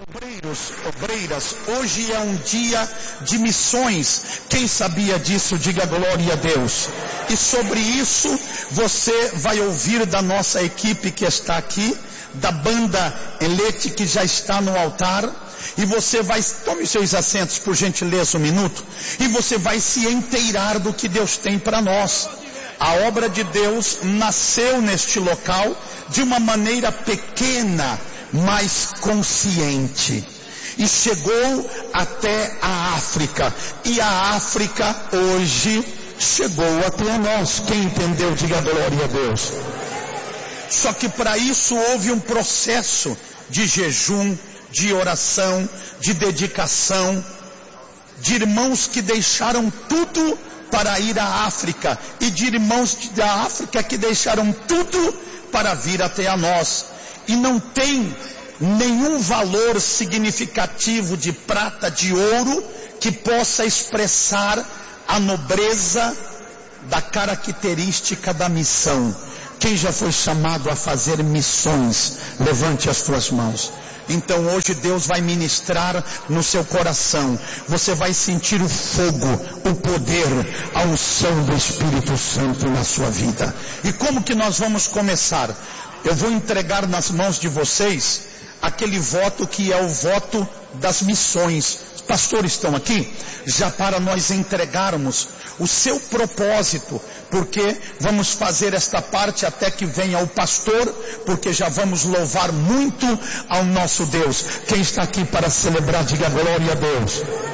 Obreiras, hoje é um dia de missões. Quem sabia disso, diga glória a Deus. E sobre isso você vai ouvir da nossa equipe que está aqui, da banda Elete que já está no altar, e você vai, tome seus assentos por gentileza um minuto, e você vai se inteirar do que Deus tem para nós. A obra de Deus nasceu neste local de uma maneira pequena, mas consciente, e chegou até a África, e a África hoje chegou até nós. Quem entendeu, diga glória a Deus. Só que para isso houve um processo de jejum, de oração, de dedicação, de irmãos que deixaram tudo para ir à África, e de irmãos da África que deixaram tudo para vir até a nós. E não tem nenhum valor significativo de prata, de ouro, que possa expressar a nobreza da característica da missão. Quem já foi chamado a fazer missões, levante as suas mãos. Então hoje Deus vai ministrar no seu coração. Você vai sentir o fogo, o poder, a unção do Espírito Santo na sua vida. E como que nós vamos começar? Eu vou entregar nas mãos de vocês aquele voto que é o voto das missões. Os pastores estão aqui já para nós entregarmos o seu propósito, porque vamos fazer esta parte até que venha o pastor, porque já vamos louvar muito ao nosso Deus. Quem está aqui para celebrar, diga glória a Deus.